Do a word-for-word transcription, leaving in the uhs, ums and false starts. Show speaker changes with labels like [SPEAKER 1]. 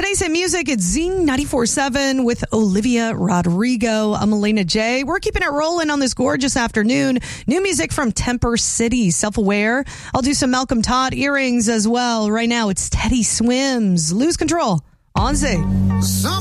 [SPEAKER 1] Today's hit music, it's Z ninety-four point seven with Olivia Rodrigo. I'm Elena J. We're keeping it rolling on this gorgeous afternoon. New music from Temper City, Self-Aware. I'll do some Malcolm Todd earrings as well. Right now, it's Teddy Swims. Lose Control on Z.
[SPEAKER 2] Some